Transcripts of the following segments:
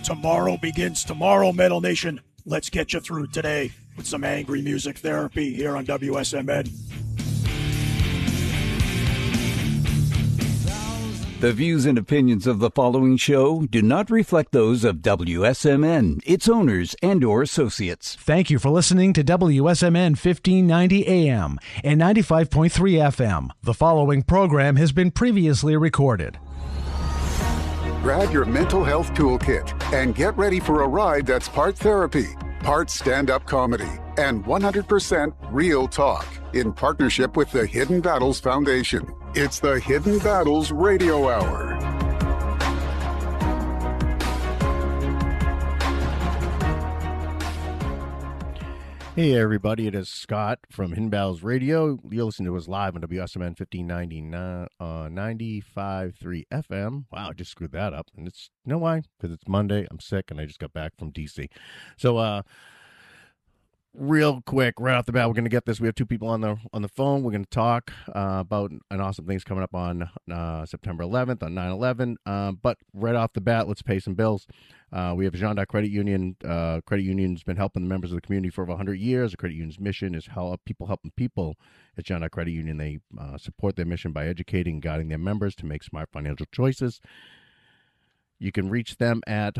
Tomorrow begins tomorrow, Metal Nation. Let's get you through today with some angry music therapy here on WSMN. The views and opinions of the following show do not reflect those of WSMN, its owners, and/or associates. Thank you for listening to WSMN 1590 AM and 95.3 FM. The following program has been previously recorded. Grab your mental health toolkit and get ready for a ride that's part therapy, part stand-up comedy, and 100% real talk in partnership with the Hidden Battles Foundation. It's the Hidden Battles Radio Hour. Hey everybody, it is Scott from Hidden Battles Radio. You're listening to us live on WSMN 1590 95.3 FM. Wow, I just screwed that up. And it's, you know why? Because it's Monday, I'm sick, and I just got back from DC. So, real quick, right off the bat, we're going to get this. We have two people on the phone. We're going to talk about an awesome things coming up on September 11th, on 9/11. But right off the bat, let's pay some bills. We have a Jean Doc Credit Union. Credit Union's been helping the members of the community for over 100 years. The credit union's mission is helping people. At Jean Doc Credit Union, they support their mission by educating and guiding their members to make smart financial choices. You can reach them at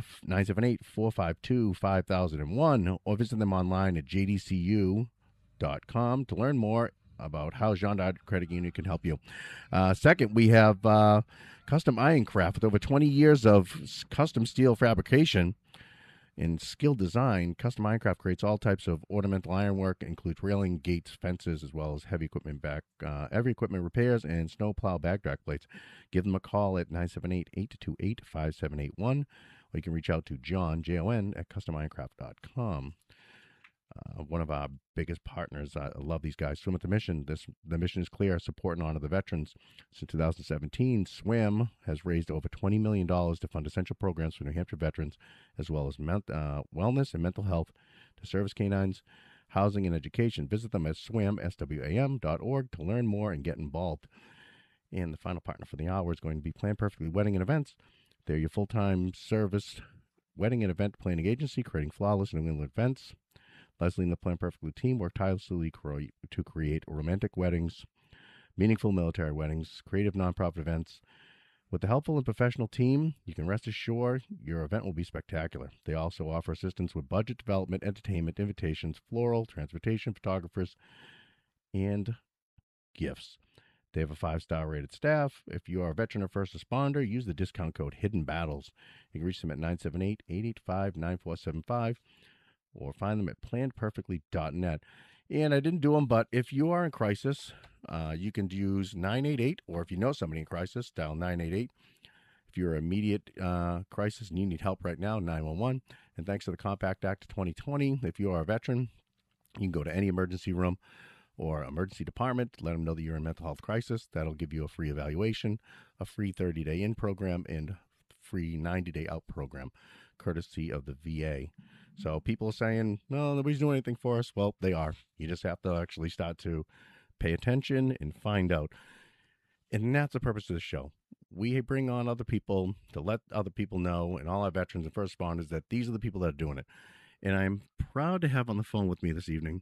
978-452-5001 or visit them online at jdcu.com to learn more about how Jean Doc Credit Union can help you. Second, we have Custom Iron Craft. With over 20 years of custom steel fabrication and skilled design, Custom Iron Craft creates all types of ornamental ironwork, includes railing, gates, fences, as well as heavy equipment heavy equipment repairs and snow plow backdrag plates. Give them a call at 978-828-5781, or you can reach out to John, Jon, at customironcraft.com. One of our biggest partners. I love these guys. Swim with the Mission. The mission is clear: support and honor the veterans. Since 2017, SWIM has raised over $20 million to fund essential programs for New Hampshire veterans, as well as wellness and mental health, to service canines, housing, and education. Visit them at swam.org to learn more and get involved. And the final partner for the hour is going to be Plan Perfectly Wedding and Events. They're your full-time service wedding and event planning agency, creating flawless New England events. Leslie and the Plan Perfectly team work tirelessly to create romantic weddings, meaningful military weddings, creative nonprofit events. With the helpful and professional team, you can rest assured your event will be spectacular. They also offer assistance with budget development, entertainment, invitations, floral, transportation, photographers, and gifts. They have a 5-star rated staff. If you are a veteran or first responder, use the discount code Hidden Battles. You can reach them at 978-885-9475. or find them at planperfectly.net. And I didn't do them, but if you are in crisis, you can use 988, or if you know somebody in crisis, dial 988. If you're in immediate crisis and you need help right now, 911. And thanks to the Compact Act of 2020, if you are a veteran, you can go to any emergency room or emergency department, let them know that you're in a mental health crisis. That'll give you a free evaluation, a free 30-day in program, and free 90-day out program, courtesy of the VA. So people are saying, no, nobody's doing anything for us. Well, they are. You just have to actually start to pay attention and find out. And that's the purpose of the show. We bring on other people to let other people know, and all our veterans and first responders, that these are the people that are doing it. And I'm proud to have on the phone with me this evening,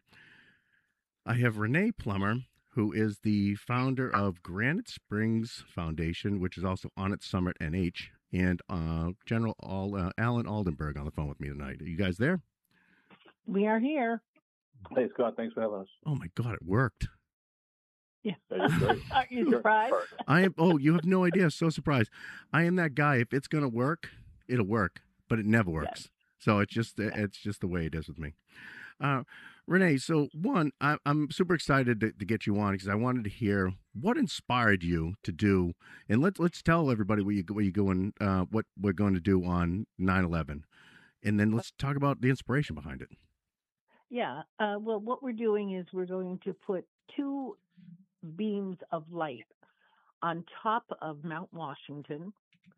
I have Renee Plummer, who is the founder of Granite Springs Foundation, which is also On It Summit NH, and General Alan Aldenberg on the phone with me tonight. Are you guys there? We are here. Hey, Scott. Thanks for having us. Oh, my God, it worked. Yeah. Are you surprised? I am. Oh, you have no idea. So surprised. I am that guy. If it's going to work, it'll work, but it never works. Yes. So it's just the way it is with me. Renee, so one, I'm super excited to get you on because I wanted to hear what inspired you to do, and let's tell everybody what we're going to do on 9/11, and then let's talk about the inspiration behind it. Yeah. Well, what we're doing is we're going to put 2 beams of light on top of Mount Washington.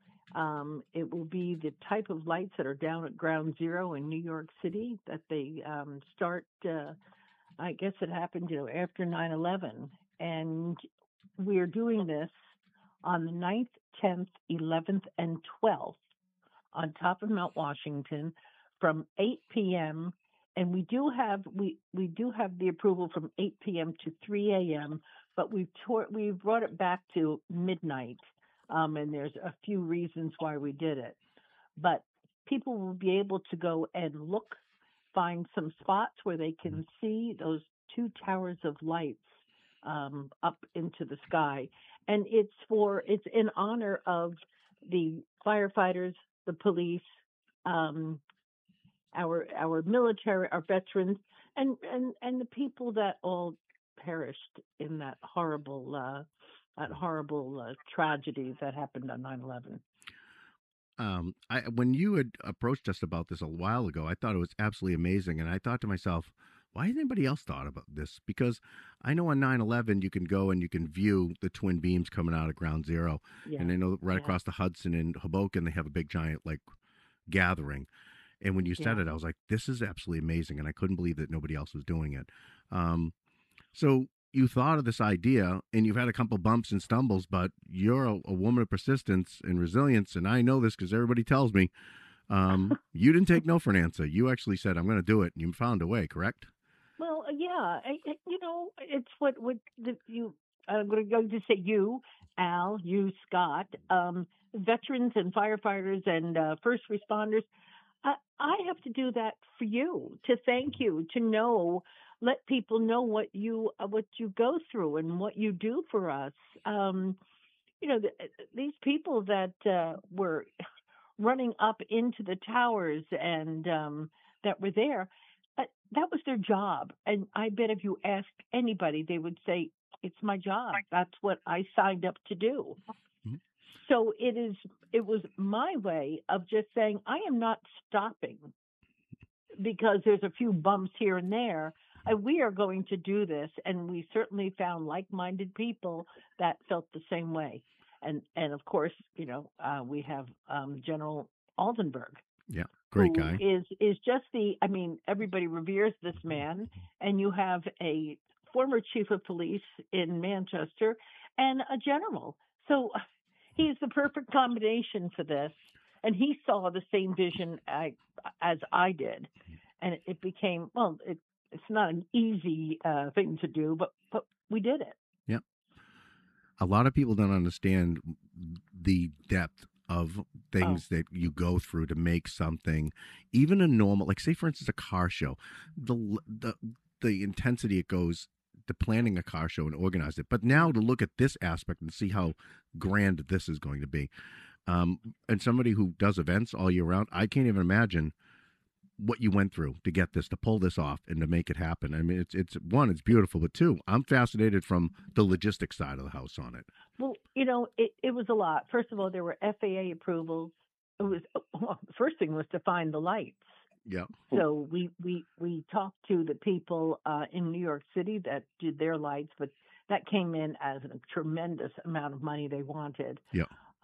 It will be the type of lights that are down at Ground Zero in New York City that they start, I guess it happened, after 9/11. And we're doing this on the 9th, 10th, 11th, and 12th on top of Mount Washington from 8 p.m. And we do have the approval from 8 p.m. to 3 a.m., but we've brought it back to midnight, and there's a few reasons why we did it. But people will be able to go and look, find some spots where they can see those two towers of lights up into the sky, and it's in honor of the firefighters, the police, our military, our veterans, and the people that all perished in that horrible tragedy that happened on 9/11. When you had approached us about this a while ago, I thought it was absolutely amazing, and I thought to myself, why hasn't anybody else thought about this? Because I know on 9/11 you can go and you can view the twin beams coming out of Ground Zero, and I know right across the Hudson in Hoboken they have a big giant gathering. And when you said it, I was like, this is absolutely amazing, and I couldn't believe that nobody else was doing it. So you thought of this idea, and you've had a couple bumps and stumbles, but you're a woman of persistence and resilience, and I know this because everybody tells me. You didn't take no for an answer. You actually said, I'm going to do it, and you found a way, correct? Well, yeah, it's what I'm going to say you, Al, you, Scott, veterans and firefighters and first responders. I have to do that for you, to thank you, to let people know what you go through and what you do for us. These people that were running up into the towers and that were there, that was their job. And I bet if you asked anybody, they would say, it's my job. That's what I signed up to do. Mm-hmm. So it was my way of just saying, I am not stopping because there's a few bumps here and there. We are going to do this. And we certainly found like-minded people that felt the same way. And of course, we have General Altenberg. Yeah, great guy. Is just everybody reveres this man. And you have a former chief of police in Manchester and a general. So he's the perfect combination for this. And he saw the same vision as I did. And it became, it's not an easy thing to do, but we did it. Yeah. A lot of people don't understand the depth of things that you go through to make something, even a normal, say for instance, a car show, the intensity it goes to planning a car show and organize it. But now to look at this aspect and see how grand this is going to be. And somebody who does events all year round, I can't even imagine what you went through to get this, to pull this off and to make it happen. I mean, it's one, it's beautiful, but two, I'm fascinated from the logistics side of the house on it. Well, it was a lot. First of all, there were FAA approvals. The first thing was to find the lights. Yeah. So we talked to the people in New York City that did their lights, but that came in as a tremendous amount of money they wanted. Yeah.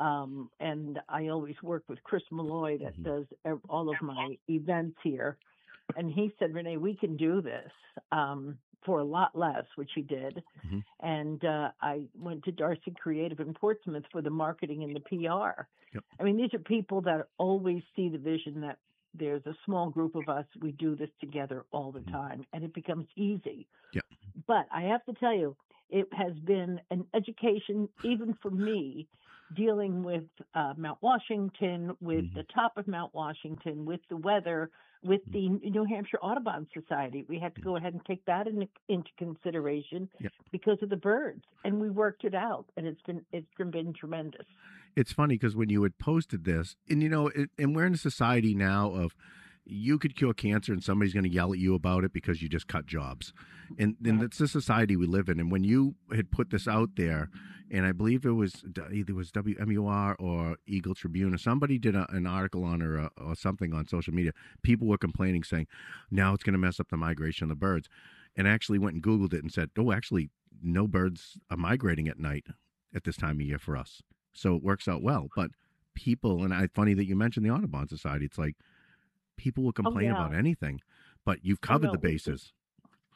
And I always work with Chris Malloy that does all of my events here. And he said, Renee, we can do this for a lot less, which he did. Mm-hmm. And I went to Darcy Creative in Portsmouth for the marketing and the PR. Yep. I mean, these are people that always see the vision that there's a small group of us. We do this together all the time, and it becomes easy. Yep. But I have to tell you, it has been an education, even for me, dealing with Mount Washington, with the top of Mount Washington, with the weather, with the New Hampshire Audubon Society. We had to go ahead and take that into consideration because of the birds, and we worked it out, and it's been tremendous. It's funny because when you had posted this, and and we're in a society now of you could cure cancer and somebody's going to yell at you about it because you just cut jobs. And that's the society we live in. And when you had put this out there, and I believe it was either was WMUR or Eagle Tribune, or somebody did an article on or something on social media, people were complaining saying, now it's going to mess up the migration of the birds. And I actually went and Googled it and said, actually, no birds are migrating at night at this time of year for us. So it works out well. But people, and funny that you mentioned the Audubon Society, it's like, people will complain about anything, but you've covered the bases.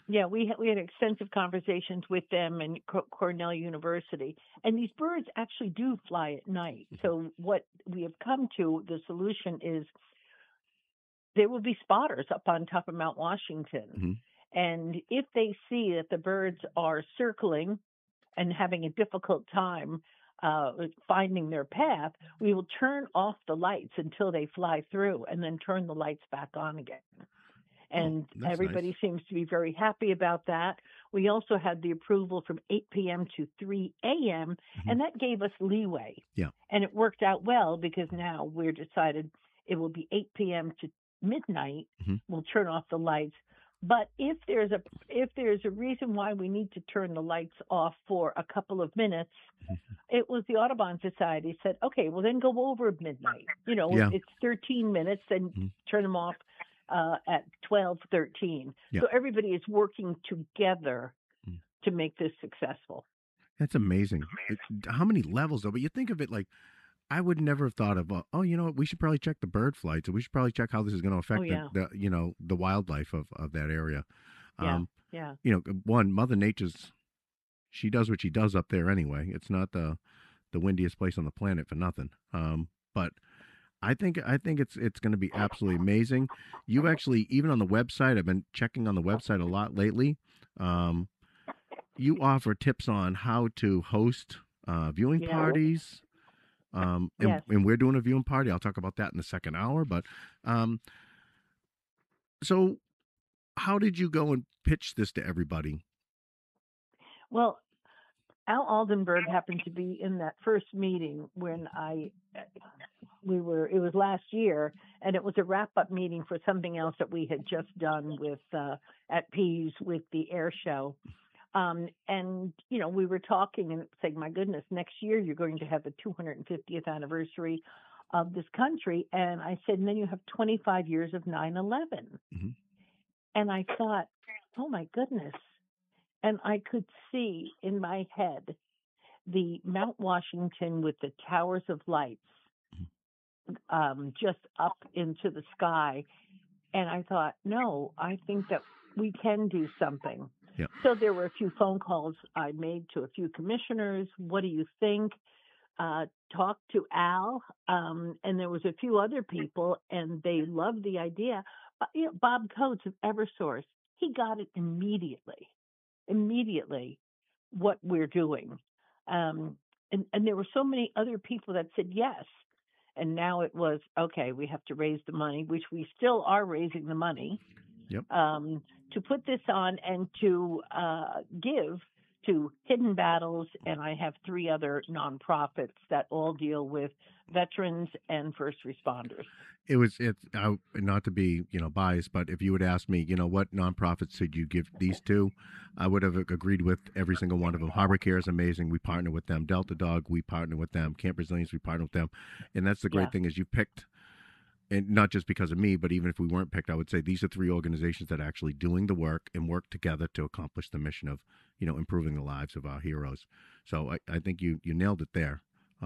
Yeah, we had extensive conversations with them and Cornell University, and these birds actually do fly at night. So what we have come to, the solution is there will be spotters up on top of Mount Washington, and if they see that the birds are circling and having a difficult time finding their path, we will turn off the lights until they fly through, and then turn the lights back on again. And everybody seems to be very happy about that. We also had the approval from 8 p.m. to 3 a.m., and that gave us leeway. Yeah. And it worked out well because now we're decided it will be 8 p.m. to midnight. We'll turn off the lights. But if there's a reason why we need to turn the lights off for a couple of minutes, it was the Audubon Society said, okay, well then go over midnight. It's 13 minutes, then turn them off at 12:13. So everybody is working together to make this successful. That's amazing. How many levels though? But you think of it like, I would never have thought of, you know what, we should probably check the bird flights, or we should probably check how this is going to affect the wildlife of that area. One, Mother Nature's, she does what she does up there anyway. It's not the windiest place on the planet for nothing. But I think it's going to be absolutely amazing. You actually, even on the website, I've been checking on the website a lot lately. You offer tips on how to host viewing parties. And we're doing a viewing party. I'll talk about that in the second hour. But so how did you go and pitch this to everybody? Well, Al Aldenberg happened to be in that first meeting when it was last year, and it was a wrap-up meeting for something else that we had just done with at Pease with the air show. And, we were talking and saying, my goodness, next year you're going to have the 250th anniversary of this country. And I said, and then you have 25 years of 9/11. And I thought, oh, my goodness. And I could see in my head the Mount Washington with the towers of lights just up into the sky. And I thought, no, I think that we can do something. Yeah. So there were a few phone calls I made to a few commissioners. What do you think? Talked to Al, and there was a few other people, and they loved the idea. Bob Coates of Eversource, he got it immediately what we're doing. And there were so many other people that said yes. And now it was, okay, we have to raise the money, which we still are raising the money. Yep. To put this on and to give to Hidden Battles, and I have 3 other nonprofits that all deal with veterans and first responders. It's not to be biased, but if you would ask me, what nonprofits should you give these to, I would have agreed with every single one of them. Harbor Care is amazing. We partner with them. Delta Dog, we partner with them. Camp Resilience, we partner with them. And that's the great thing is you picked. And not just because of me, but even if we weren't picked, I would say these are 3 organizations that are actually doing the work and work together to accomplish the mission of, improving the lives of our heroes. So I think you nailed it there.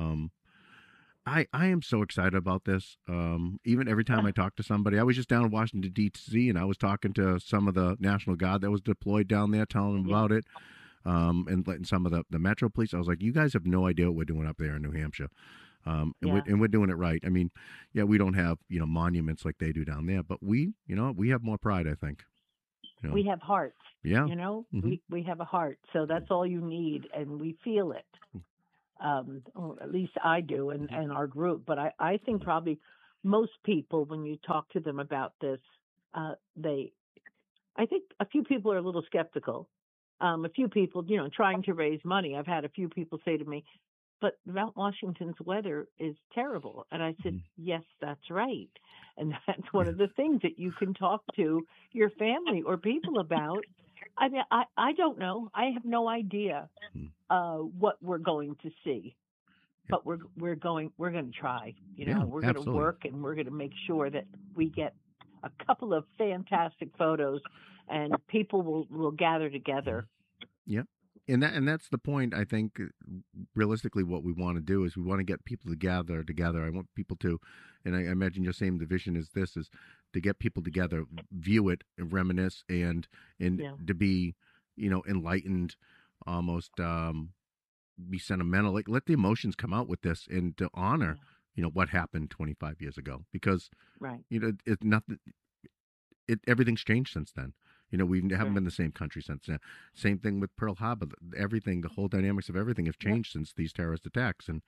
I am so excited about this. Even every time I talk to somebody, I was just down in Washington, D.C., and I was talking to some of the National Guard that was deployed down there, telling them about it, and letting some of the Metro Police. I was like, you guys have no idea what we're doing up there in New Hampshire. And we're doing it right. I mean, we don't have, monuments like they do down there, but we have more pride, I think. We have hearts. Yeah. We have a heart. So that's all you need. And we feel it. Or at least I do and our group. But I think probably most people, when you talk to them about this, I think a few people are a little skeptical. A few people, trying to raise money. I've had a few people say to me, but Mount Washington's weather is terrible. And I said, yes, that's right. And that's one of the things that you can talk to your family or people about. I mean, I don't know. I have no idea what we're going to see. But we're going to try. We're going to work, and we're going to make sure that we get a couple of fantastic photos and people will gather together. Yep. and that's the point. I think realistically, what we want to do is we want to get people to gather together. I want people to, and I imagine your same vision is this is to get people together, view it, and reminisce, and to be, enlightened, almost be sentimental. Like let the emotions come out with this, and to honor, what happened 25 years ago, because it's nothing. Everything's changed since then. We haven't been the same country since then. Same thing with Pearl Harbor. Everything, the whole dynamics of everything have changed since these terrorist attacks. And,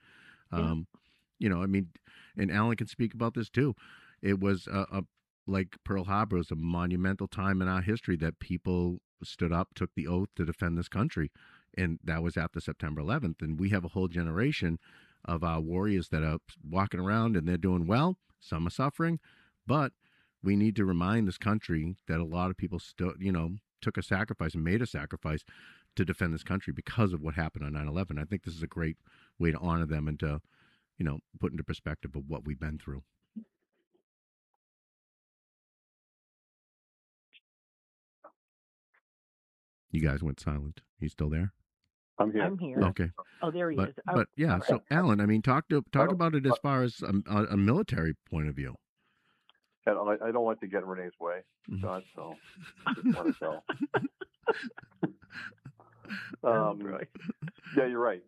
and Alan can speak about this too. It was like Pearl Harbor was a monumental time in our history that people stood up, took the oath to defend this country. And that was after September 11th. And we have a whole generation of our warriors that are walking around and they're doing well. Some are suffering, but we need to remind this country that a lot of people still, took a sacrifice and made a sacrifice to defend this country because of what happened on 9/11. I think this is a great way to honor them and to, put into perspective of what we've been through. You guys went silent. You still there? I'm here. I'm here. Okay. Oh, there he is. But yeah, so Alan, I mean, talk about it as far as a military point of view. And I don't like to get in Renee's way, Scott, so just let it go. Yeah, you're right.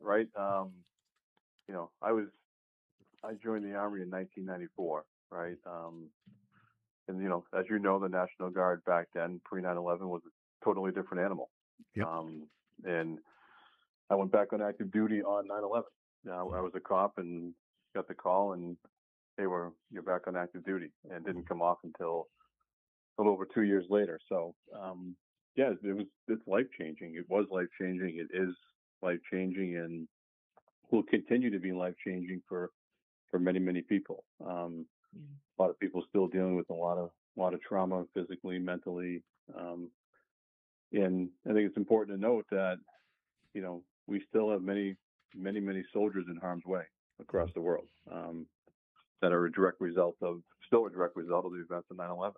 I joined the Army in 1994, right? And, as you know, the National Guard back then, pre 9/11, was a totally different animal. Yep. And I went back on active duty on 9/11. I was a cop and got the call, and you're back on active duty, and didn't come off until a little over 2 years later. So, it's life changing. It was life changing. It is life changing, and will continue to be life changing for many, many people. A lot of people still dealing with a lot of trauma, physically, mentally, and I think it's important to note that, we still have many, many, many soldiers in harm's way across the world. That are still a direct result of the events of 9/11.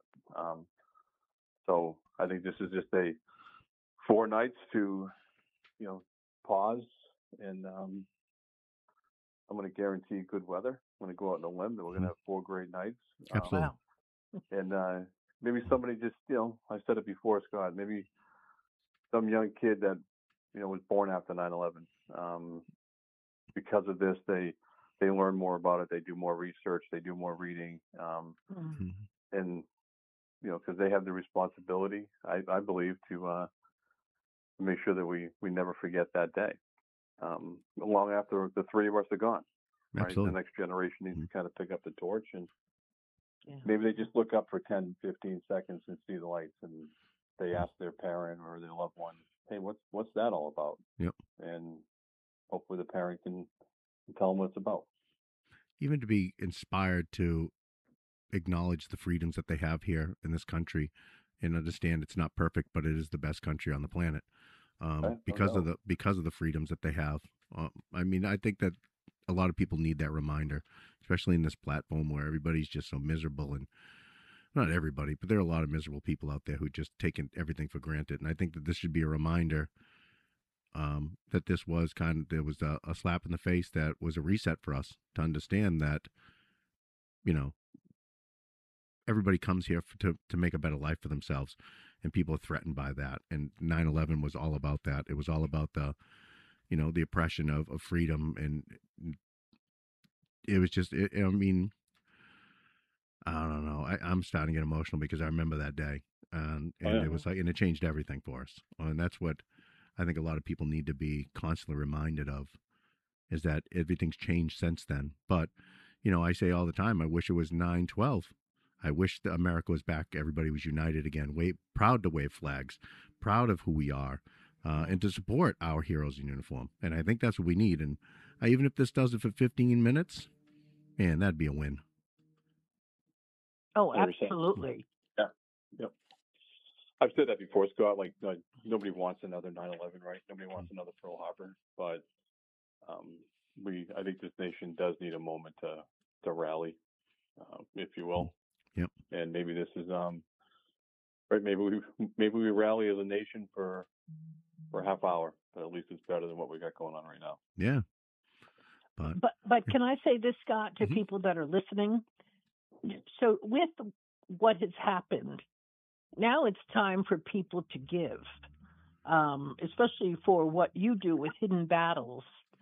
So I think this is just 4 nights to, pause, and I'm going to guarantee good weather. I'm going to go out on a limb that we're going to have 4 great nights. Absolutely. And maybe somebody just, I said it before, Scott, maybe some young kid that, was born after 9/11. Because of this, they learn more about it. They do more research. They do more reading. And, because they have the responsibility, I believe, to make sure that we never forget that day. Long after the 3 of us are gone. Right? Absolutely. The next generation needs to kind of pick up the torch, and maybe they just look up for 10, 15 seconds and see the lights, and they ask their parent or their loved one, hey, what's that all about? Yep. And hopefully the parent can tell them what it's about. Even to be inspired to acknowledge the freedoms that they have here in this country, and understand it's not perfect, but it is the best country on the planet, because of the freedoms that they have. I think that a lot of people need that reminder, especially in this platform where everybody's just so miserable, and not everybody, but there are a lot of miserable people out there who just taken everything for granted. And I think that this should be a reminder that this was there was a slap in the face that was a reset for us to understand that, everybody comes here to make a better life for themselves, and people are threatened by that. And 9/11 was all about that. It was all about the oppression of freedom. And it was just, I don't know. I'm starting to get emotional because I remember that day, and it was and it changed everything for us. And that's what I think a lot of people need to be constantly reminded of, is that everything's changed since then. But, I say all the time, I wish it was 9/12. I wish that America was back. Everybody was united again, proud to wave flags, proud of who we are, and to support our heroes in uniform. And I think that's what we need. And even if this does it for 15 minutes, man, that'd be a win. Oh, absolutely. Yeah. Yep. I've said that before, Scott. Like, nobody wants another 9/11, right? Nobody wants another Pearl Harbor. But I think this nation does need a moment to rally, if you will. Yep. And maybe this is right. Maybe we rally as a nation for for a half hour, but at least it's better than what we got going on right now. Yeah. But can I say this, Scott, to people that are listening? So with what has happened, now it's time for people to give, especially for what you do with Hidden Battles.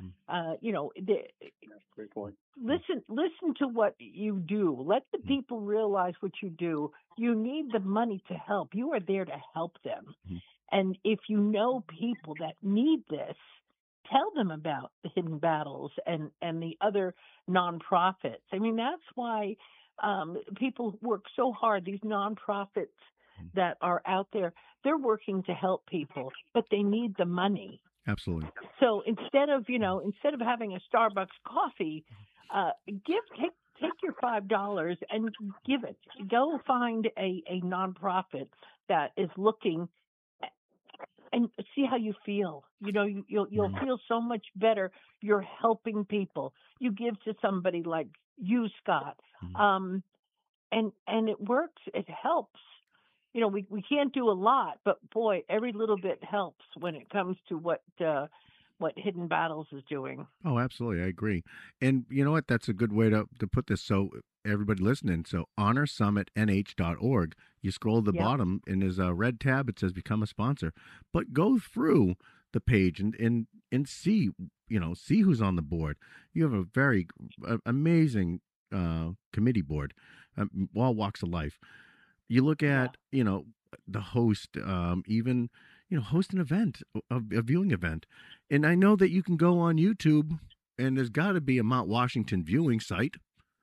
Great point. Listen to what you do. Let the people realize what you do. You need the money to help. You are there to help them. And if you know people that need this, tell them about the Hidden Battles and the other nonprofits. I mean, that's why people work so hard. These nonprofits that are out there, they're working to help people, but they need the money. Absolutely. So instead of having a Starbucks coffee, take your $5 and give it. Go find a nonprofit that is looking, and see how you feel. You'll feel so much better. You're helping people. You give to somebody like you, Scott, and it works. It helps. We can't do a lot, but boy, every little bit helps when it comes to what Hidden Battles is doing. Oh, absolutely. I agree. And you know what? That's a good way to put this. So everybody listening, so honorsummitnh.org, you scroll to the bottom and there's a red tab. It says become a sponsor, but go through the page and see, see who's on the board. You have a very amazing committee board, all walks of life. You look at, the host, even, host an event, a viewing event. And I know that you can go on YouTube and there's got to be a Mount Washington viewing site,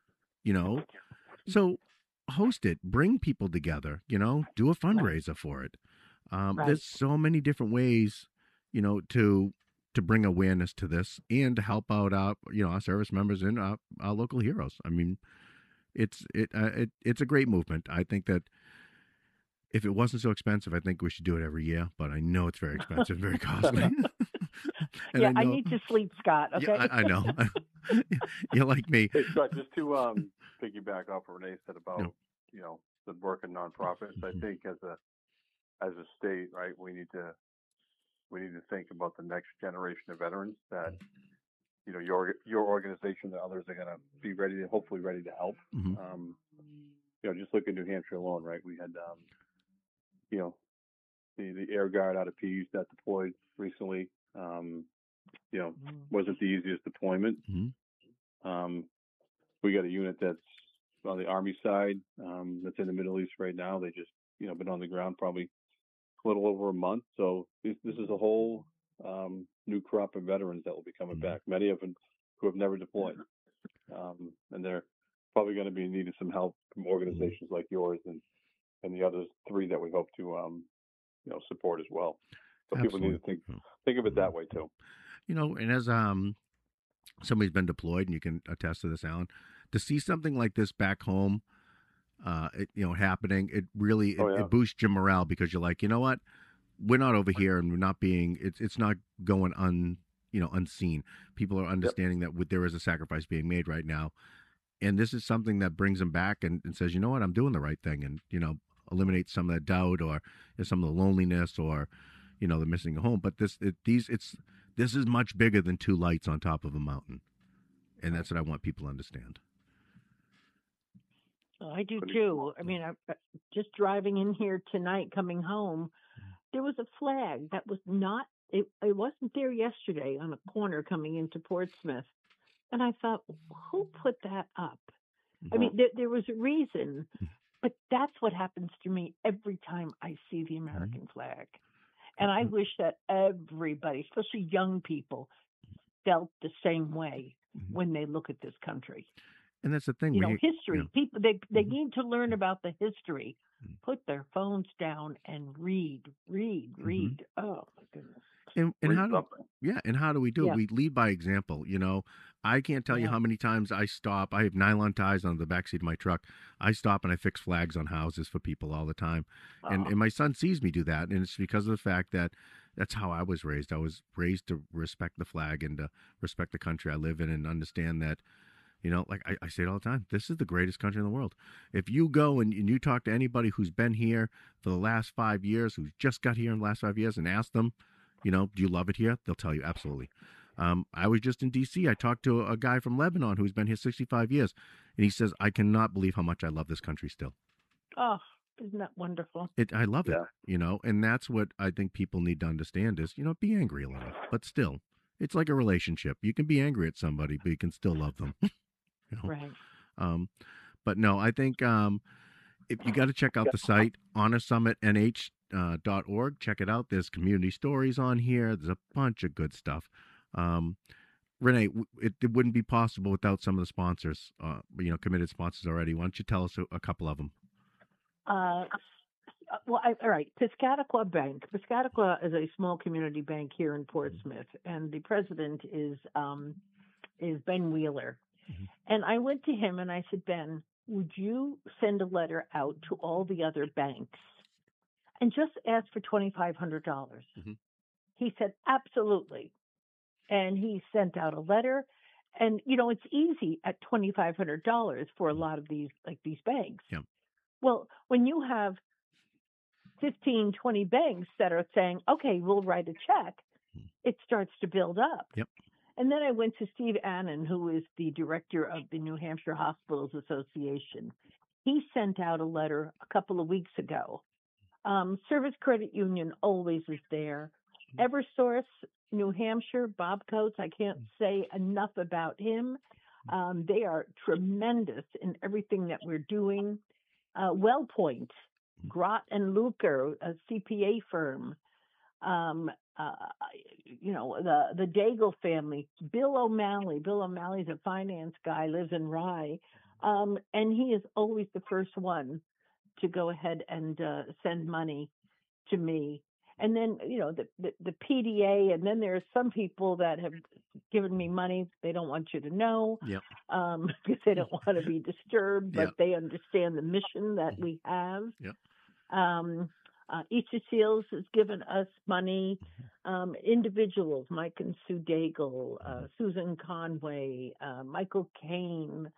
So host it, bring people together, do a fundraiser for it. There's so many different ways, to bring awareness to this and to help out our service members and our local heroes. I mean, it's a great movement. I think that if it wasn't so expensive, I think we should do it every year. But I know it's very expensive, very costly. I need to sleep, Scott. Okay, yeah, I know. You're like me. Hey, Scott, just to piggyback off what Renee said about the work in nonprofits. I think as a state, right, we need to think about the next generation of veterans that. Your organization and others are going to be hopefully ready to help. Just look at New Hampshire alone, right? We had, the Air Guard out of Pease that deployed recently. Wasn't the easiest deployment. We got a unit that's on the Army side that's in the Middle East right now. They just, been on the ground probably a little over a month. So this is a whole new crop of veterans that will be coming back. Many of them who have never deployed, and they're probably going to be in need of some help from organizations like yours and the other three that we hope to support as well. So Absolutely. People need to think of it that way too. And as somebody's been deployed, and you can attest to this, Alan, to see something like this back home, happening, it really it boosts your morale because you're like, you know what? We're not over here, and we're not being. It's not going unseen. People are understanding that there is a sacrifice being made right now, and this is something that brings them back and says, you know what, I'm doing the right thing, and eliminates some of that doubt or some of the loneliness or the missing a home. But this is much bigger than two lights on top of a mountain, and that's what I want people to understand. I do too. I mean, just driving in here tonight, coming home. There was a flag that was not, it wasn't there yesterday on a corner coming into Portsmouth. And I thought, who put that up? I mean, there was a reason, but that's what happens to me every time I see the American flag. And I wish that everybody, especially young people, felt the same way when they look at this country. And that's the thing. History. People, they need to learn about the history. Put their phones down and read. Oh my goodness. And how do we do it? We lead by example. I can't tell you how many times I stop. I have nylon ties on the backseat of my truck. I stop and I fix flags on houses for people all the time. And my son sees me do that. And it's because of the fact that that's how I was raised. I was raised to respect the flag and to respect the country I live in and understand that, like I say it all the time, this is the greatest country in the world. If you go and you talk to anybody who's been here for the last 5 years, who's just got here in the last 5 years and ask them, You know, do you love it here? They'll tell you absolutely. I was just in D.C. I talked to a guy from Lebanon who's been here 65 years, and he says, I cannot believe how much I love this country still. Oh, isn't that wonderful? I love it, you know, and that's what I think people need to understand is, you know, be angry a little, but still, it's like a relationship. You can be angry at somebody, but you can still love them. You know? Right. But no, I think if you got to check out the site, honorsummitnh.org. Check it out. There's community stories on here. There's a bunch of good stuff. Renee, it wouldn't be possible without some of the sponsors, you know, committed sponsors already. Why don't you tell us a couple of them? All right. Piscataqua Bank. Piscataqua is a small community bank here in Portsmouth, and the president is Ben Wheeler. Mm-hmm. And I went to him and I said, Ben, would you send a letter out to all the other banks and just ask for $2,500? Mm-hmm. He said, absolutely. And he sent out a letter. And, you know, it's easy at $2,500 for a lot of these banks. Yeah. Well, when you have 15, 20 banks that are saying, okay, we'll write a check, it starts to build up. Yep. And then I went to Steve Annan, who is the director of the New Hampshire Hospitals Association. He sent out a letter a couple of weeks ago. Service Credit Union always is there. Eversource, New Hampshire, Bob Coates, I can't say enough about him. They are tremendous in everything that we're doing. WellPoint, Grott and Luker, a CPA firm. You know, the Daigle family, Bill O'Malley. Bill O'Malley's a finance guy, lives in Rye. And he is always the first one to go ahead and send money to me. And then, you know, the PDA, and then there are some people that have given me money they don't want you to know, yep. Because they don't want to be disturbed, but yep. they understand the mission that we have. Yep. Easter Seals has given us money. Individuals, Mike and Sue Daigle, Susan Conway, Michael Kane.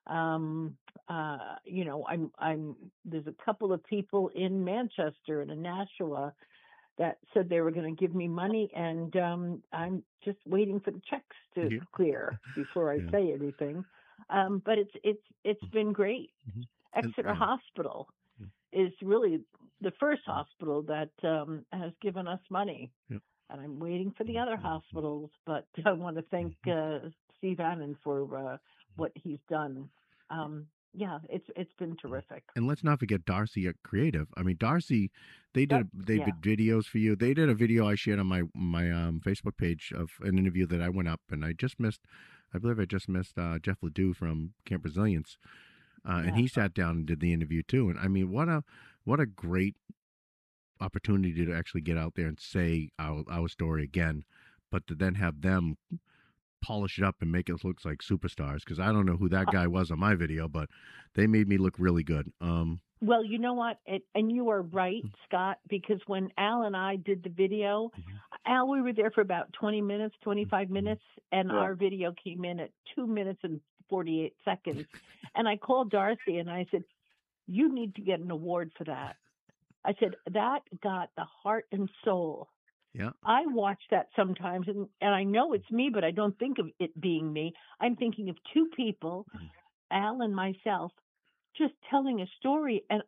You know, there's a couple of people in Manchester and in Nashua that said they were going to give me money, and I'm just waiting for the checks to clear before I say anything. But it's been great. Mm-hmm. Exeter Hospital is really the first hospital that has given us money. Yep. And I'm waiting for the other hospitals, but I want to thank Steve Annan for what he's done. Yeah, it's been terrific. And let's not forget Darcy at Creative. I mean, Darcy, they did videos for you. They did a video I shared on my Facebook page of an interview that I went up, and I believe I just missed Jeff Ledoux from Camp Resilience. And he sat down and did the interview too. And I mean, what a great opportunity to actually get out there and say our story again, but to then have them polish it up and make it look like superstars. Because I don't know who that guy was on my video, but they made me look really good. Well, you know what? And you are right, Scott, because when Al and I did the video, Al, we were there for about 20 minutes, 25 minutes, and our video came in at 2 minutes and 48 seconds. And I called Darcy and I said, you need to get an award for that. I said, that got the heart and soul. Yeah. I watch that sometimes, and I know it's me, but I don't think of it being me. I'm thinking of two people, Al and myself, just telling a story, and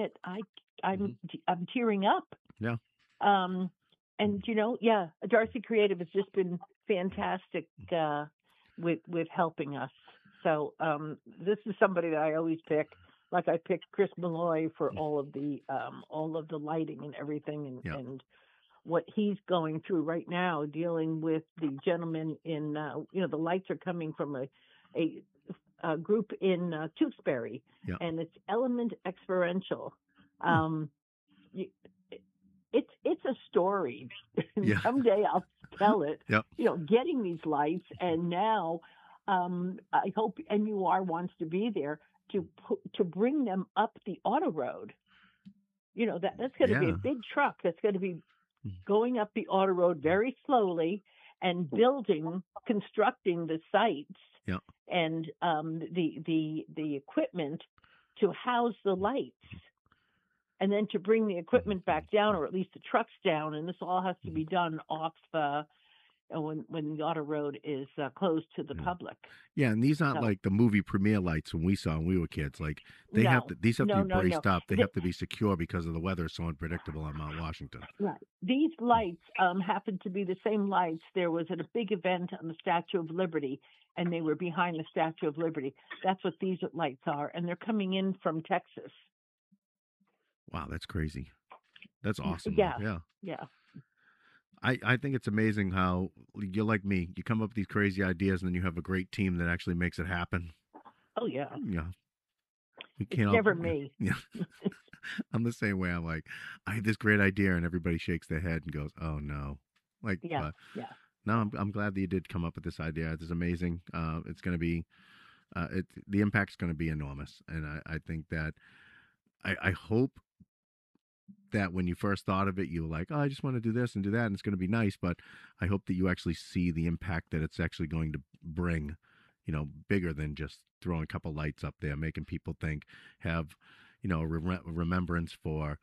I'm tearing up. Yeah. And you know, Darcy Creative has just been fantastic with helping us. So this is somebody that I always pick. Like I picked Chris Malloy for all of the lighting and everything, and what he's going through right now, dealing with the gentleman in the lights are coming from a group in Tewksbury, and it's Element Experiential. It's a story. Someday I'll tell it. Yep. You know, getting these lights, and now I hope NUR wants to be there to bring them up the auto road. You know, that's going to be a big truck that's going to be going up the auto road very slowly and constructing the sites and the equipment to house the lights. and then to bring the equipment back down, or at least the trucks down, and this all has to be done off when the auto road is closed to the public. Yeah, and these aren't So- like the movie premiere lights when we saw when we were kids. Like these have to be braced up. They have to be secure because of the weather is so unpredictable on Mount Washington. Right. These lights happen to be the same lights. There was at a big event on the Statue of Liberty, and they were behind the Statue of Liberty. That's what these lights are, and they're coming in from Texas. Wow, that's crazy. That's awesome. Yeah. Yeah. I think it's amazing how you're like me. You come up with these crazy ideas, and then you have a great team that actually makes it happen. Oh, yeah. Yeah. We It's never me. Yeah. I'm the same way. I'm like, I have this great idea, and everybody shakes their head and goes, "Oh no!" Like, Yeah. No, I'm glad that you did come up with this idea. It's amazing. It's going to be, the impact's going to be enormous, and I think that, I hope that when you first thought of it, you were like, "Oh, I just want to do this and do that, and it's going to be nice." But I hope that you actually see the impact that it's actually going to bring, bigger than just throwing a couple lights up there, making people think, have, a remembrance for,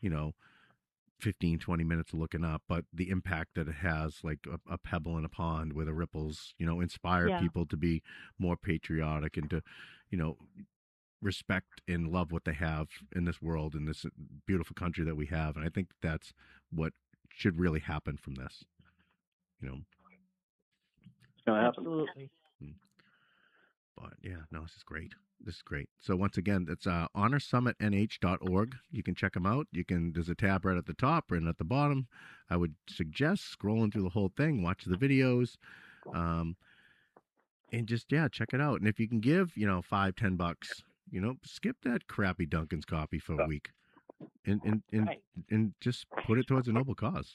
15, 20 minutes of looking up, but the impact that it has, like a pebble in a pond where the ripples, inspire Yeah. people to be more patriotic and to, respect and love what they have in this world, in this beautiful country that we have. And I think that's what should really happen from this. It's going to happen. Absolutely. But yeah, no, this is great. This is great. So once again, it's honorsummitnh.org. You can check them out. There's a tab right at the top and at the bottom. I would suggest scrolling through the whole thing, watch the videos, and just, check it out. And if you can give, $5-10, skip that crappy Dunkin's coffee for a week and Right. and just put it towards a noble cause.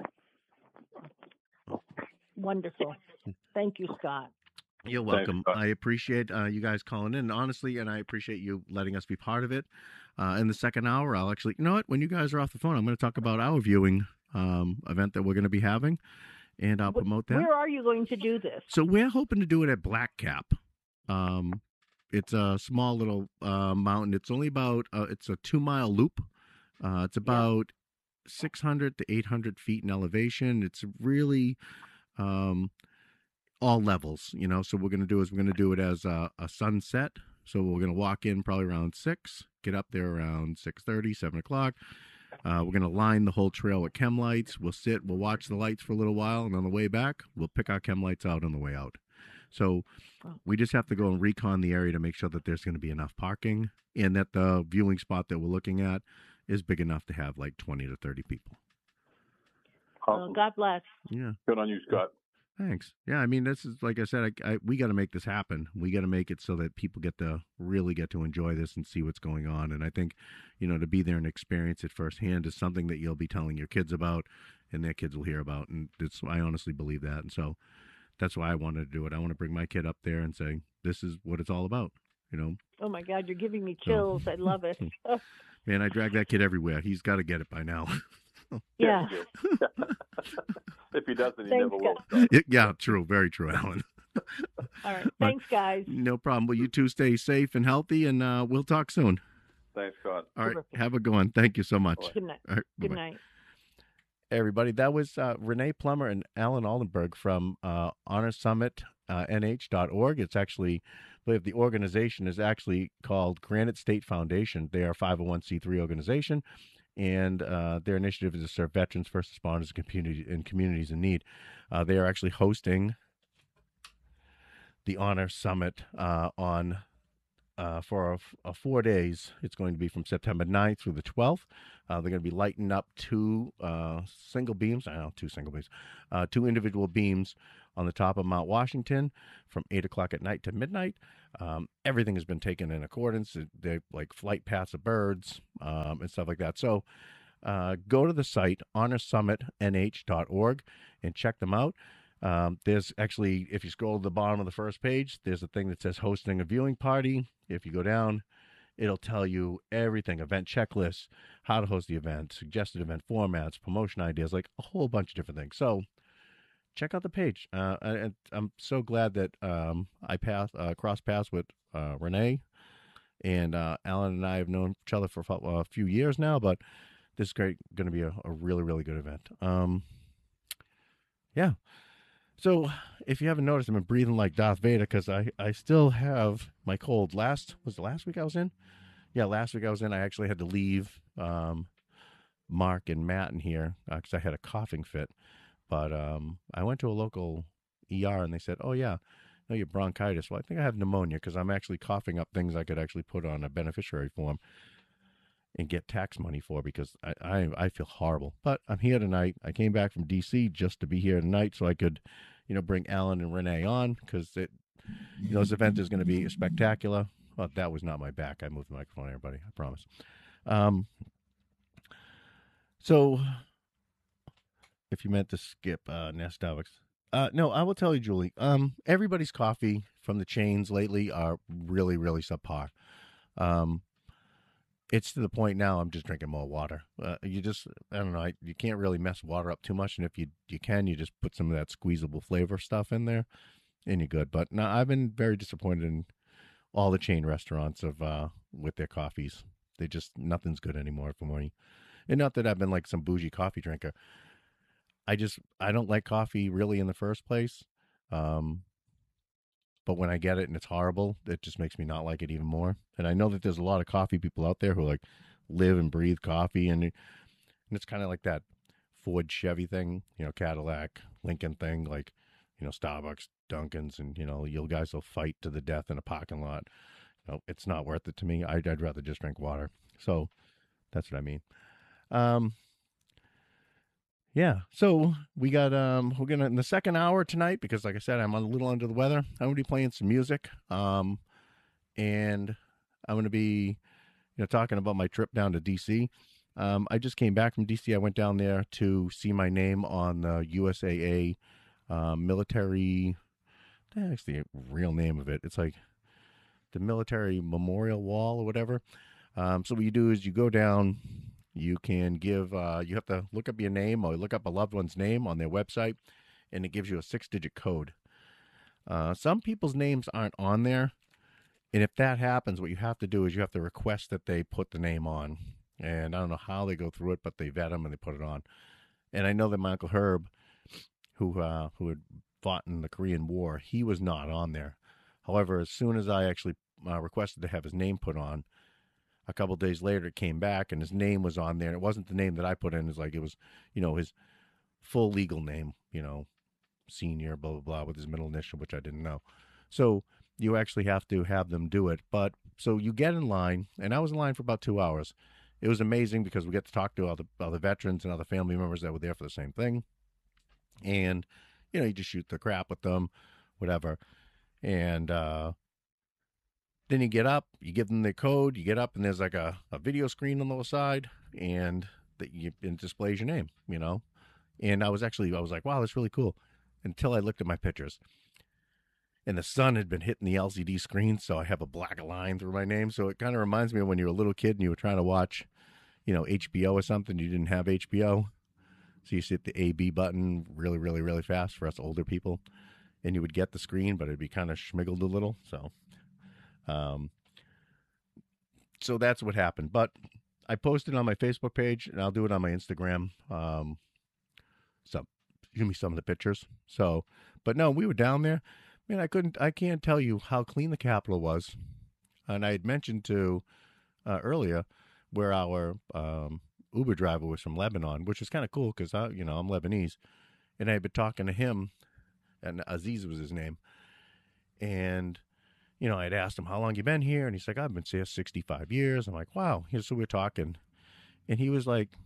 Wonderful. Thank you, Scott. You're Thanks, welcome. Scott. I appreciate you guys calling in, honestly, and I appreciate you letting us be part of it. In the second hour, I'll actually, when you guys are off the phone, I'm going to talk about our viewing event that we're going to be having, and I'll promote that. Where are you going to do this? So we're hoping to do it at Black Cap. It's a small little mountain. It's only about, it's a 2-mile loop. It's about 600 to 800 feet in elevation. It's really all levels, So what we're going to do it as a sunset. So we're going to walk in probably around 6, get up there around 6:30, 7 o'clock. We're going to line the whole trail with chem lights. We'll watch the lights for a little while, and on the way back, we'll pick our chem lights out on the way out. So we just have to go and recon the area to make sure that there's going to be enough parking and that the viewing spot that we're looking at is big enough to have like 20 to 30 people. Awesome. God bless. Yeah. Good on you, Scott. Thanks. Yeah, I mean, this is, like I said, we got to make this happen. We got to make it so that people really get to enjoy this and see what's going on. And I think, to be there and experience it firsthand is something that you'll be telling your kids about and their kids will hear about. And I honestly believe that. And so that's why I wanted to do it. I want to bring my kid up there and say, this is what it's all about, Oh, my God, you're giving me chills. I love it. Man, I drag that kid everywhere. He's got to get it by now. Yeah. If he doesn't, he Thanks, never will. Scott. Yeah, true. Very true, Alan. All right. Thanks, guys. No problem. Well, you two stay safe and healthy, and we'll talk soon. Thanks, Scott. All right. Terrific. Have a good one. Thank you so much. Good night. All right, Good bye-bye. night. Everybody, that was Renee Plummer and Alan Aldenberg from honorsummitnh.org. It's actually, I believe the organization is actually called Granite State Foundation. They are a 501c3 organization, and their initiative is to serve veterans, first responders, and communities in need. They are actually hosting the Honor Summit for 4 days. It's going to be from September 9th through the 12th. They're going to be lighting up two individual beams on the top of Mount Washington from 8 o'clock at night to midnight. Everything has been taken in accordance. They're like flight paths of birds and stuff like that. So go to the site, honorsummitnh.org, and check them out. There's actually, if you scroll to the bottom of the first page, there's a thing that says hosting a viewing party. If you go down, it'll tell you everything, event checklists, how to host the event, suggested event formats, promotion ideas, like a whole bunch of different things. So check out the page. And I'm so glad that I crossed paths with Renee And Alan and I have known each other for a few years now, but this is going to be a really, really good event. Yeah. So if you haven't noticed, I've been breathing like Darth Vader because I still have my cold. Was it last week I was in? Yeah, last week I was in. I actually had to leave Mark and Matt in here because I had a coughing fit. But I went to a local ER and they said, oh, yeah, no, you have bronchitis. Well, I think I have pneumonia because I'm actually coughing up things I could actually put on a beneficiary form and get tax money for because I feel horrible. But I'm here tonight. I came back from D.C. just to be here tonight so I could, bring Alan and Renee on because this event is going to be spectacular. Well, that was not my back. I moved the microphone, everybody. I promise. So if you meant to skip Nest Starbucks. No, I will tell you, Julie. Everybody's coffee from the chains lately are really, really subpar. It's to the point now I'm just drinking more water. I don't know, you can't really mess water up too much, and if you can, you just put some of that squeezable flavor stuff in there, and you're good. But no, I've been very disappointed in all the chain restaurants with their coffees. Nothing's good anymore for me. And not that I've been like some bougie coffee drinker. I don't like coffee really in the first place. But when I get it and it's horrible, it just makes me not like it even more. And I know that there's a lot of coffee people out there who like live and breathe coffee. And it's kind of like that Ford Chevy thing, Cadillac, Lincoln thing, like, Starbucks, Dunkin's, and, you guys will fight to the death in a parking lot. It's not worth it to me. I'd rather just drink water. So that's what I mean. Yeah, so we got we're gonna in the second hour tonight because, like I said, I'm a little under the weather. I'm gonna be playing some music, and I'm gonna be, talking about my trip down to DC. I just came back from DC. I went down there to see my name on the USAA military. That's the real name of it. It's like the Military Memorial Wall or whatever. So what you do is you go down. You can give, you have to look up your name or look up a loved one's name on their website, and it gives you a 6-digit code. Some people's names aren't on there, and if that happens, what you have to do is you have to request that they put the name on. And I don't know how they go through it, but they vet them and they put it on. And I know that my Uncle Herb, who had fought in the Korean War, he was not on there. However, as soon as I actually requested to have his name put on, a couple of days later, it came back, and his name was on there. It wasn't the name that I put in. It was, his full legal name, senior, blah, blah, blah, with his middle initial, which I didn't know. So you actually have to have them do it. But so you get in line, and I was in line for about 2 hours. It was amazing because we get to talk to other veterans and other family members that were there for the same thing. And, you just shoot the crap with them, whatever. And, then you get up, you give them the code, you get up, and there's like a video screen on the side, and it displays your name, And I was like, wow, that's really cool, until I looked at my pictures. And the sun had been hitting the LCD screen, so I have a black line through my name. So it kind of reminds me of when you were a little kid and you were trying to watch, HBO or something. You didn't have HBO. So you hit the A-B button really, really, really fast for us older people. And you would get the screen, but it'd be kind of schmiggled a little, so that's what happened. But I posted on my Facebook page, and I'll do it on my Instagram. Give me some of the pictures. So, but no, we were down there. Man, I can't tell you how clean the Capitol was. And I had mentioned to earlier where our Uber driver was from Lebanon, which is kind of cool because I'm Lebanese, and I had been talking to him, and Aziz was his name, and I'd asked him, how long you been here? And he's like, I've been here 65 years. I'm like, wow. So we were talking. And he was like,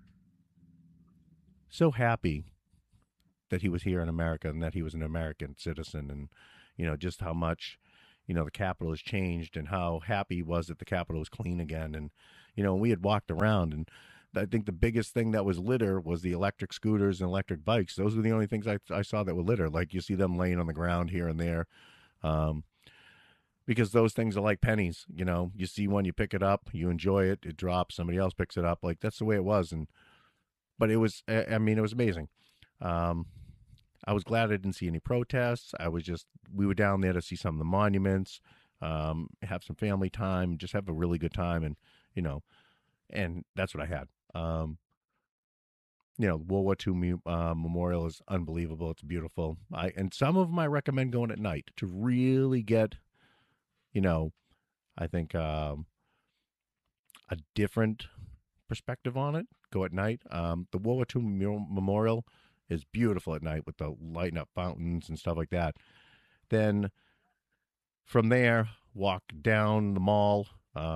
so happy that he was here in America and that he was an American citizen. And, just how much, the Capitol has changed and how happy he was that the Capitol was clean again. And, we had walked around, and I think the biggest thing that was litter was the electric scooters and electric bikes. Those were the only things I saw that were litter. Like you see them laying on the ground here and there. Because those things are like pennies, you see one, you pick it up, you enjoy it, it drops, somebody else picks it up. Like that's the way it was. But it was, it was amazing. I was glad I didn't see any protests. We were down there to see some of the monuments. have some family time, just have a really good time, and and that's what I had. World War II Memorial is unbelievable. It's beautiful. And some of them I recommend going at night to really get, I think a different perspective on it. Go at night. The World War II Memorial is beautiful at night with the lighting up fountains and stuff like that. Then from there, walk down the mall,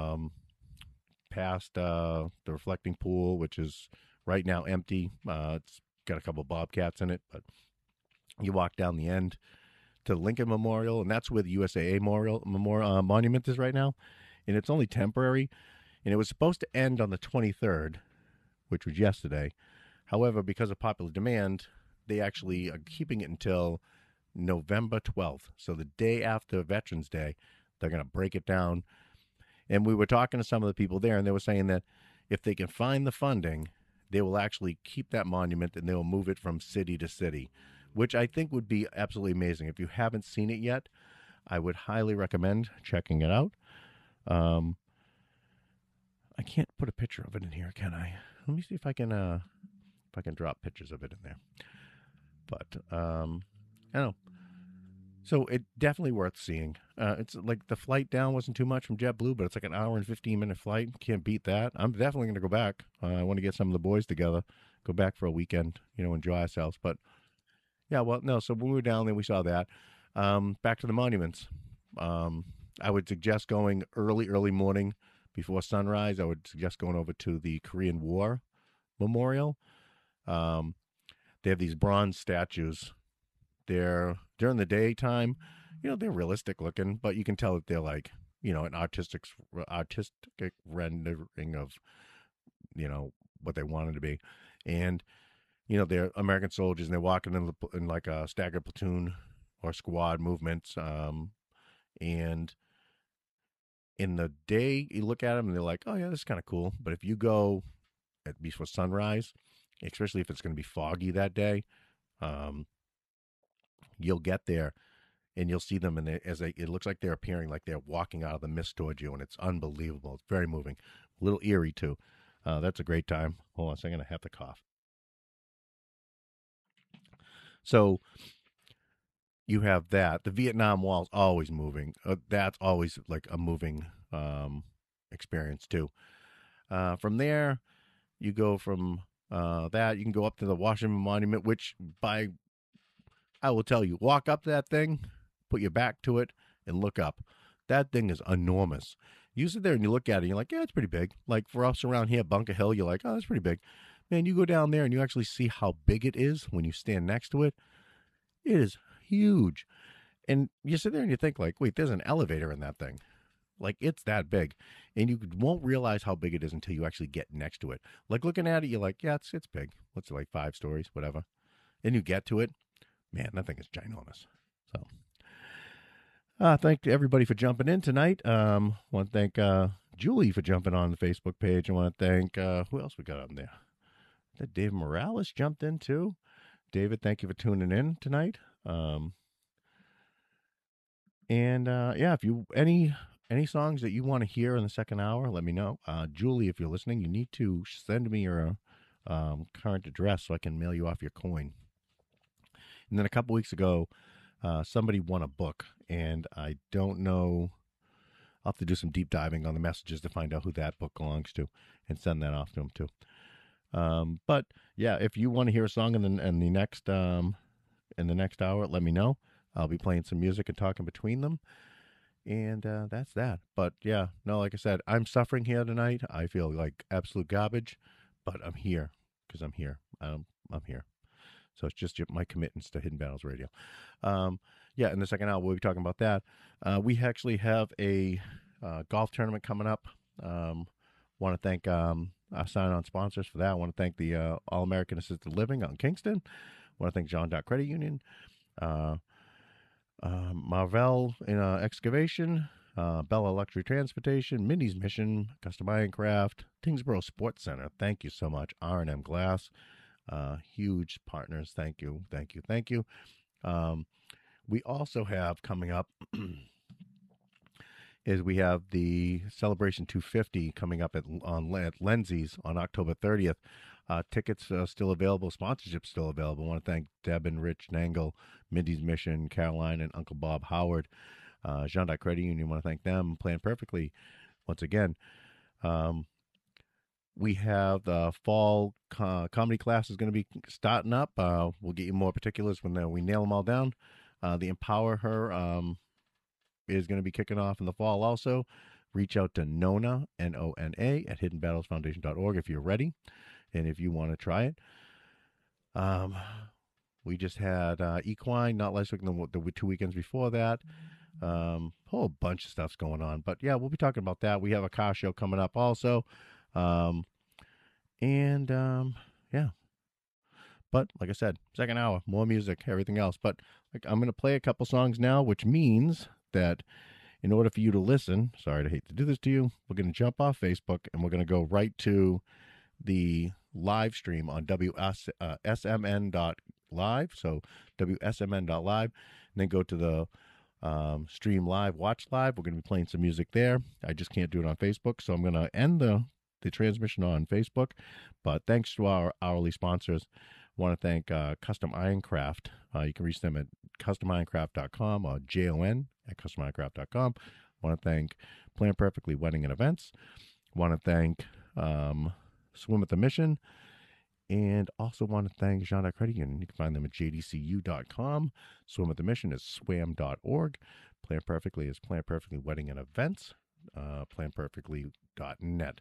past the reflecting pool, which is right now empty. It's got a couple of bobcats in it, but you walk down the end to Lincoln Memorial, and that's where the USAA Monument is right now. And it's only temporary, and it was supposed to end on the 23rd, which was yesterday. However, because of popular demand, they actually are keeping it until November 12th. So the day after Veterans Day, they're going to break it down. And we were talking to some of the people there, and they were saying that if they can find the funding, they will actually keep that monument and they will move it from city to city, which I think would be absolutely amazing. If you haven't seen it yet, I would highly recommend checking it out. I can't put a picture of it in here, can I? Let me see if I can drop pictures of it in there. But I don't know. So it definitely worth seeing. It's like the flight down wasn't too much from JetBlue, but it's like an hour and 15-minute flight. Can't beat that. I'm definitely going to go back. I want to get some of the boys together, go back for a weekend, enjoy ourselves. But yeah, well, no. So when we were down there, we saw that. Back to the monuments. I would suggest going early morning before sunrise. I would suggest going over to the Korean War Memorial. They have these bronze statues. They're during the daytime, they're realistic looking, but you can tell that they're like, an artistic rendering of, what they wanted to be. And, they're American soldiers, and they're walking in like a staggered platoon or squad movements. And in the day, you look at them and they're like, oh yeah, this is kind of cool. But if you go at before sunrise, especially if it's going to be foggy that day, you'll get there and you'll see them, and it looks like they're appearing like they're walking out of the mist towards you, and it's unbelievable. It's very moving, a little eerie too. That's a great time. Hold on a second, I have to cough. So you have that. The Vietnam Wall's always moving. That's always like a moving experience too. From there, you go from that. You can go up to the Washington Monument, which I will tell you, walk up that thing, put your back to it, and look up. That thing is enormous. You sit there and you look at it, and you're like, yeah, it's pretty big. Like for us around here, Bunker Hill, you're like, oh, that's pretty big. Man, you go down there and you actually see how big it is when you stand next to it. It is huge. And you sit there and you think like, wait, there's an elevator in that thing. Like it's that big. And you won't realize how big it is until you actually get next to it. Like looking at it, you're like, yeah, it's big. What's it, like 5 stories, whatever. Then you get to it. Man, that thing is ginormous. So, thank everybody for jumping in tonight. Want to thank Julie for jumping on the Facebook page. I want to thank, who else we got on there? That Dave Morales jumped in too. David, thank you for tuning in tonight. Yeah, if you any songs that you want to hear in the second hour, let me know. Julie, if you're listening, you need to send me your current address so I can mail you off your coin. And then a couple weeks ago, somebody won a book, and I don't know. I'll have to do some deep diving on the messages to find out who that book belongs to and send that off to them too. But yeah, if you want to hear a song in the next hour, let me know. I'll be playing some music and talking between them. And that's that. But yeah, no, like I said, I'm suffering here tonight. I feel like absolute garbage, but I'm here because I'm here. I'm here. So it's just my commitments to Hidden Battles Radio. Yeah, in the second hour, we'll be talking about that. We actually have a golf tournament coming up. Want to thank our sign-on sponsors for that. I want to thank the All-American Assisted Living out in Kingston. I want to thank John Dock Credit Union. Marvell in Excavation. Bella Luxury Transportation. Mindy's Mission. Custom Iron Craft. Tingsboro Sports Center. Thank you so much. R&M Glass. Huge partners. Thank you. We also have coming up is we have the Celebration 250 coming up at Lindsay's on October 30th. Tickets are still available. Sponsorship's still available. I want to thank Deb and Rich Nangle, Mindy's Mission, Caroline, and Uncle Bob Howard. Jean Credit Union, I want to thank them. Plan Perfectly, once again. We have the fall comedy class is going to be starting up. We'll get you more particulars when we nail them all down. The Empower Her is going to be kicking off in the fall also. Reach out to Nona, Nona, at hiddenbattlesfoundation.org if you're ready and if you want to try it. We just had Equine, Not Less Week, the 2 weekends before that. Whole bunch of stuff's going on. But, yeah, we'll be talking about that. We have a car show coming up also. Yeah. But, like I said, second hour, more music, everything else. But I'm going to play a couple songs now, which means that in order for you to listen, sorry to hate to do this to you, we're going to jump off Facebook and we're going to go right to the live stream on WSMN.live. So WSMN.live, and then go to the stream live, watch live. We're going to be playing some music there. I just can't do it on Facebook, so I'm going to end the transmission on Facebook. But thanks to our hourly sponsors. I want to thank Custom Ironcraft. You can reach them at customironcraft.com or JON@customironcraft.com. I want to thank Plan Perfectly Wedding and Events. I want to thank Swim at the Mission. And also want to thank Jean Credit Union. You can find them at jdcu.com. Swim at the Mission is swam.org. Plan Perfectly is Plan Perfectly Wedding and Events. Planperfectly.net.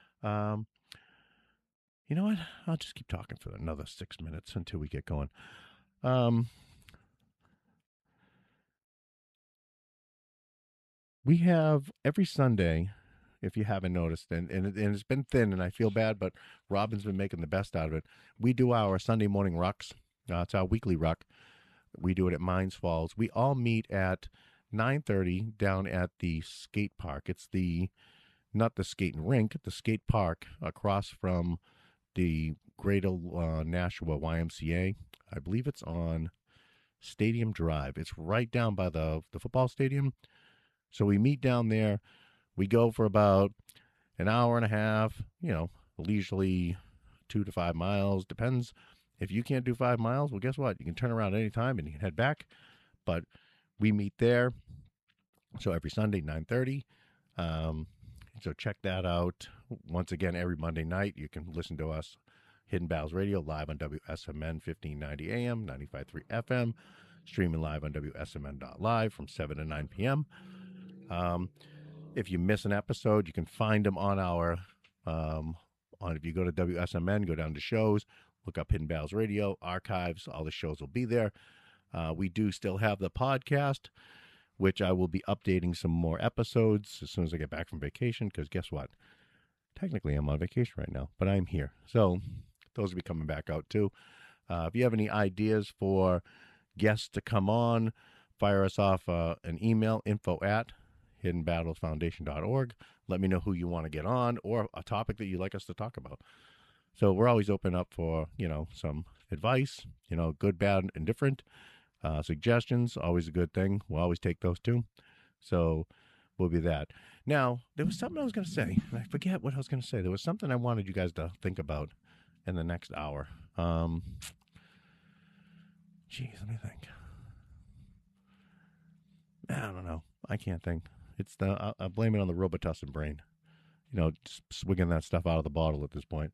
You know what? I'll just keep talking for another 6 minutes until we get going. We have every Sunday, if you haven't noticed, and it's been thin, and I feel bad, but Robin's been making the best out of it. We do our Sunday morning rucks. It's our weekly ruck. We do it at Mines Falls. We all meet at 9:30 down at the skate park. It's not the skating rink, the skate park across from the Greater Nashua YMCA. I believe it's on Stadium Drive. It's right down by the football stadium. So we meet down there. We go for about an hour and a half, leisurely 2 to 5 miles. Depends. If you can't do 5 miles, well, guess what? You can turn around any time and you can head back. But we meet there. So every Sunday, 9:30. So check that out. Once again, every Monday night, you can listen to us, Hidden Battles Radio, live on WSMN 1590 AM, 95.3 FM, streaming live on WSMN.live from 7 to 9 p.m. If you miss an episode, you can find them on our, if you go to WSMN, go down to shows, look up Hidden Battles Radio, archives, all the shows will be there. We do still have the podcast, which I will be updating some more episodes as soon as I get back from vacation, because guess what? Technically, I'm on vacation right now, but I'm here. So those will be coming back out too. If you have any ideas for guests to come on, fire us off an email, info@hiddenbattlesfoundation.org. Let me know who you want to get on or a topic that you'd like us to talk about. So we're always open up for, some advice, good, bad, and different. Suggestions, always a good thing. We'll always take those too. So we'll be that. Now, there was something I was going to say, and I forget what I was going to say. There was something I wanted you guys to think about in the next hour. Let me think. I don't know. I can't think. I blame it on the Robitussin brain. Just swigging that stuff out of the bottle at this point.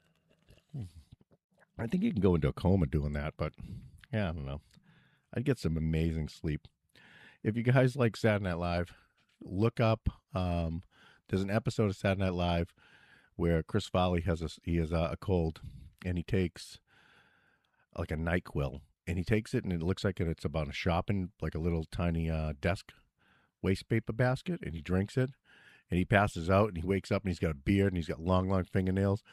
I think you can go into a coma doing that, but yeah, I don't know. I'd get some amazing sleep. If you guys like Saturday Night Live, look up. There's an episode of Saturday Night Live where Chris Farley has a cold, and he takes like a NyQuil, and he takes it, and it looks like it's about a shopping, like a little tiny desk waste paper basket, and he drinks it, and he passes out, and he wakes up, and he's got a beard, and he's got long fingernails.